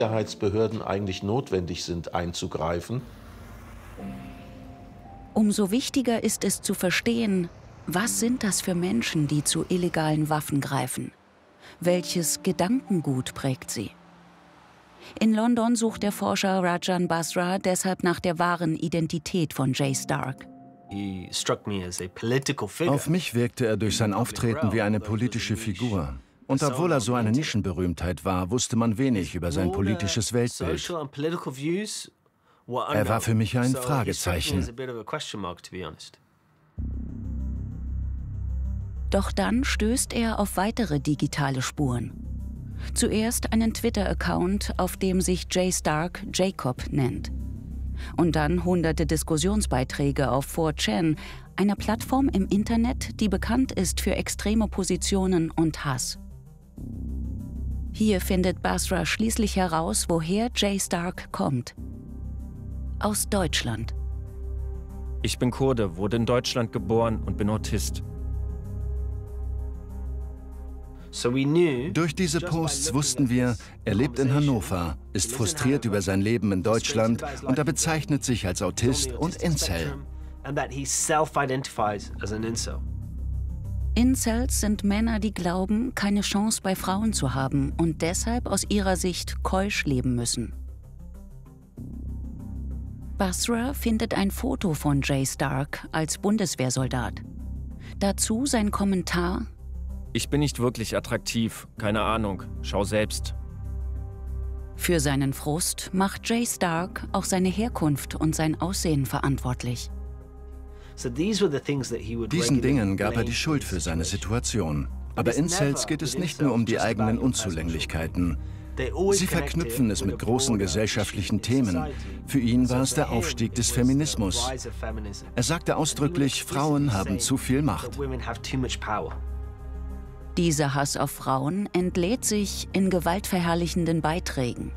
Sicherheitsbehörden eigentlich notwendig sind, einzugreifen. Umso wichtiger ist es zu verstehen, was sind das für Menschen, die zu illegalen Waffen greifen? Welches Gedankengut prägt sie? In London sucht der Forscher Rajan Basra deshalb nach der wahren Identität von Jay Stark. Auf mich wirkte er durch sein Auftreten wie eine politische Figur. Und obwohl er so eine Nischenberühmtheit war, wusste man wenig über sein politisches Weltbild. Er war für mich ein Fragezeichen. Doch dann stößt er auf weitere digitale Spuren. Zuerst einen Twitter-Account, auf dem sich Jay Stark Jacob nennt. Und dann hunderte Diskussionsbeiträge auf 4chan, einer Plattform im Internet, die bekannt ist für extreme Positionen und Hass. Hier findet Basra schließlich heraus, woher Jay Stark kommt. Aus Deutschland. Ich bin Kurde, wurde in Deutschland geboren und bin Autist. Durch diese Posts wussten wir, er lebt in Hannover, ist frustriert über sein Leben in Deutschland und er bezeichnet sich als Autist und Incel. Incels sind Männer, die glauben, keine Chance bei Frauen zu haben und deshalb aus ihrer Sicht keusch leben müssen. Basra findet ein Foto von Jay Stark als Bundeswehrsoldat. Dazu sein Kommentar: Ich bin nicht wirklich attraktiv, keine Ahnung, schau selbst. Für seinen Frust macht Jay Stark auch seine Herkunft und sein Aussehen verantwortlich. Diesen Dingen gab er die Schuld für seine Situation. Aber Incels geht es nicht nur um die eigenen Unzulänglichkeiten. Sie verknüpfen es mit großen gesellschaftlichen Themen. Für ihn war es der Aufstieg des Feminismus. Er sagte ausdrücklich, Frauen haben zu viel Macht. Dieser Hass auf Frauen entlädt sich in gewaltverherrlichenden Beiträgen.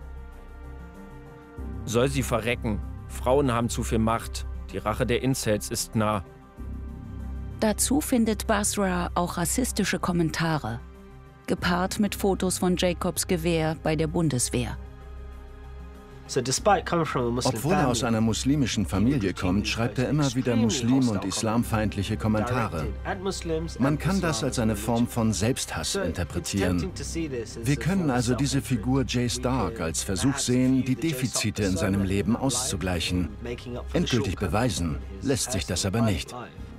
Soll sie verrecken. Frauen haben zu viel Macht. Die Rache der Incels ist nah. Dazu findet Basra auch rassistische Kommentare, gepaart mit Fotos von Jacobs Gewehr bei der Bundeswehr. Obwohl er aus einer muslimischen Familie kommt, schreibt er immer wieder muslim- und islamfeindliche Kommentare. Man kann das als eine Form von Selbsthass interpretieren. Wir können also diese Figur Jay Stark als Versuch sehen, die Defizite in seinem Leben auszugleichen. Endgültig beweisen lässt sich das aber nicht.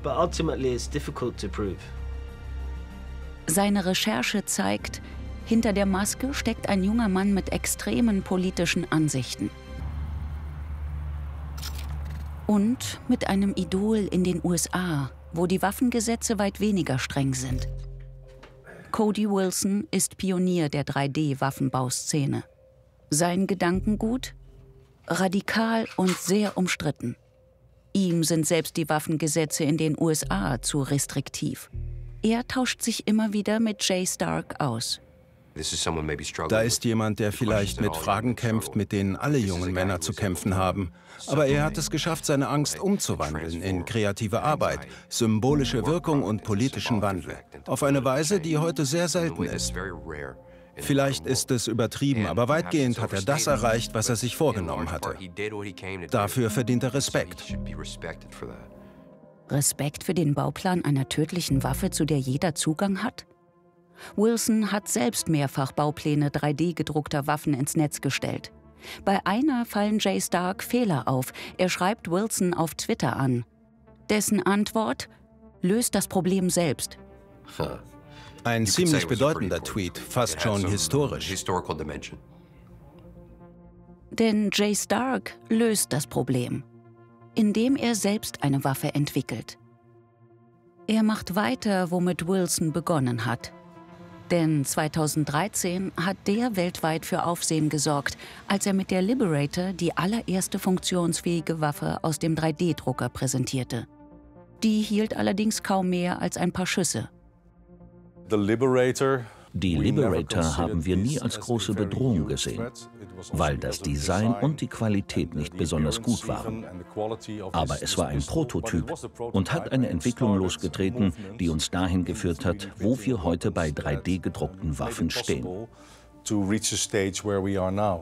Seine Recherche zeigt, hinter der Maske steckt ein junger Mann mit extremen politischen Ansichten. Und mit einem Idol in den USA, wo die Waffengesetze weit weniger streng sind. Cody Wilson ist Pionier der 3D-Waffenbauszene. Sein Gedankengut? Radikal und sehr umstritten. Ihm sind selbst die Waffengesetze in den USA zu restriktiv. Er tauscht sich immer wieder mit Jay Stark aus. Da ist jemand, der vielleicht mit Fragen kämpft, mit denen alle jungen Männer zu kämpfen haben. Aber er hat es geschafft, seine Angst umzuwandeln in kreative Arbeit, symbolische Wirkung und politischen Wandel. Auf eine Weise, die heute sehr selten ist. Vielleicht ist es übertrieben, aber weitgehend hat er das erreicht, was er sich vorgenommen hatte. Dafür verdient er Respekt. Respekt für den Bauplan einer tödlichen Waffe, zu der jeder Zugang hat? Wilson hat selbst mehrfach Baupläne 3D-gedruckter Waffen ins Netz gestellt. Bei einer fallen Jay Stark Fehler auf. Er schreibt Wilson auf Twitter an. Dessen Antwort: löst das Problem selbst. Ein ziemlich bedeutender Tweet, fast schon historisch. Denn Jay Stark löst das Problem, indem er selbst eine Waffe entwickelt. Er macht weiter, womit Wilson begonnen hat. Denn 2013 hat der weltweit für Aufsehen gesorgt, als er mit der Liberator die allererste funktionsfähige Waffe aus dem 3D-Drucker präsentierte. Die hielt allerdings kaum mehr als ein paar Schüsse. Die Liberator haben wir nie als große Bedrohung gesehen, weil das Design und die Qualität nicht besonders gut waren. Aber es war ein Prototyp und hat eine Entwicklung losgetreten, die uns dahin geführt hat, wo wir heute bei 3D-gedruckten Waffen stehen. to reach a stage where we are now.